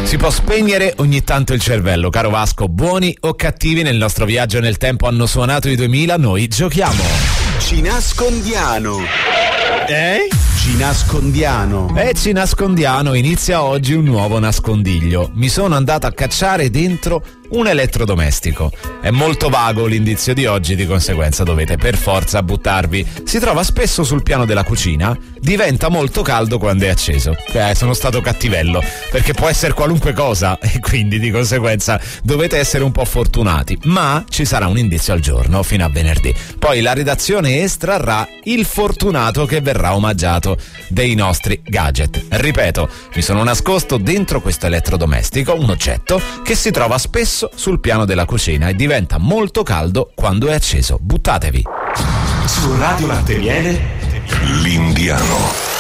Si può spegnere ogni tanto il cervello, caro Vasco. Buoni o cattivi, nel nostro viaggio nel tempo hanno suonato i 2000, noi giochiamo. Ci nascondiano. Ci nascondiano, inizia oggi un nuovo nascondiglio. Mi sono andato a cacciare dentro un elettrodomestico. È molto vago l'indizio di oggi, di conseguenza dovete per forza buttarvi. Si trova spesso sul piano della cucina, diventa molto caldo quando è acceso. Sono stato cattivello, perché può essere qualunque cosa e quindi di conseguenza dovete essere un po' fortunati. Ma ci sarà un indizio al giorno fino a venerdì. Poi la redazione estrarrà il fortunato che verrà omaggiato dei nostri gadget. Ripeto, mi sono nascosto dentro questo elettrodomestico un oggetto che si trova spesso sul piano della cucina e diventa molto caldo quando è acceso. Buttatevi. Su Radio Latte Miele, l'Indiano.